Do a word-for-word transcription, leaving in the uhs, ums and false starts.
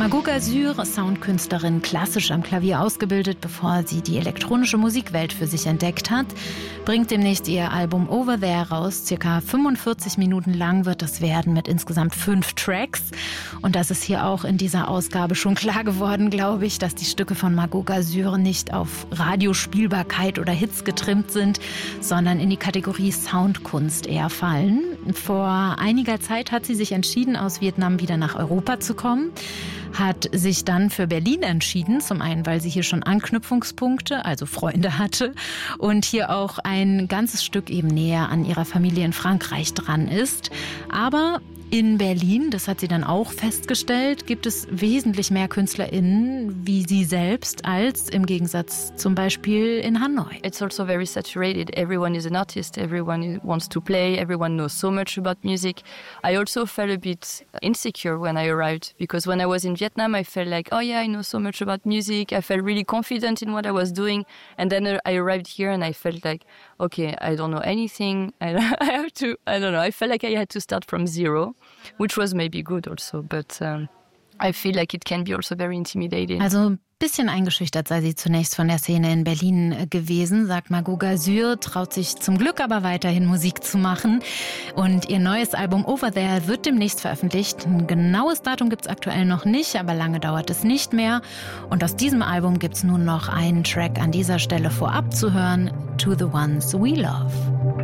Margot Gazur, Soundkünstlerin, klassisch am Klavier ausgebildet, bevor sie die elektronische Musikwelt für sich entdeckt hat, bringt demnächst ihr Album Over There raus. Circa fünfundvierzig Minuten lang wird das werden mit insgesamt fünf Tracks. Und das ist hier auch in dieser Ausgabe schon klar geworden, glaube ich, dass die Stücke von Margot Gazur nicht auf Radiospielbarkeit oder Hits getrimmt sind, sondern in die Kategorie Soundkunst eher fallen. Vor einiger Zeit hat sie sich entschieden, aus Vietnam wieder nach Europa zu kommen, hat sich dann für Berlin entschieden, zum einen, weil sie hier schon Anknüpfungspunkte, also Freunde hatte und hier auch ein ganzes Stück eben näher an ihrer Familie in Frankreich dran ist. Aber in Berlin, das hat sie dann auch festgestellt, gibt es wesentlich mehr KünstlerInnen wie sie selbst als im Gegensatz zum Beispiel in Hanoi. It's also very saturated. Everyone is an artist. Everyone wants to play. Everyone knows so much about music. I also felt a bit insecure when I arrived because when I was in Vietnam, I felt like, oh yeah, I know so much about music. I felt really confident in what I was doing. And then I arrived here and I felt like, okay, I don't know anything. I have to, I don't know. I felt like I had to start from zero. Which was maybe good also, but um, I feel like it can be also very intimidating. Also ein bisschen eingeschüchtert sei sie zunächst von der Szene in Berlin gewesen, sagt Margot Gazur, traut sich zum Glück aber weiterhin Musik zu machen. Und ihr neues Album Over There wird demnächst veröffentlicht. Ein genaues Datum gibt es aktuell noch nicht, aber lange dauert es nicht mehr. Und aus diesem Album gibt es nun noch einen Track an dieser Stelle vorab zu hören, To the Ones We Love.